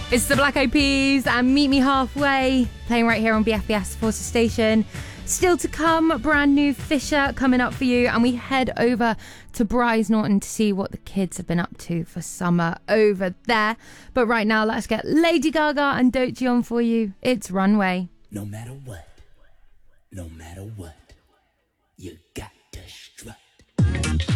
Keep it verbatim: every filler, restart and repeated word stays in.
It's the Black Eyed Peas and Meet Me Halfway, playing right here on B F B S Forces Station. Still to come, brand new Fisher coming up for you, and we head over to Bryce Norton to see what the kids have been up to for summer over there. But right now, let's get Lady Gaga and Doechii on for you. It's Runway. No matter what, no matter what, you got to strut.